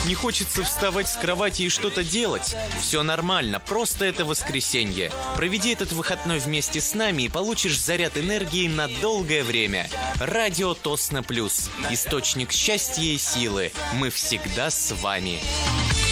Не хочется вставать с кровати и что-то делать? Все нормально, просто это воскресенье. Проведи этот выходной вместе с нами и получишь заряд энергии на долгое время. Радио Тосно Плюс. Источник счастья и силы. Мы всегда с вами.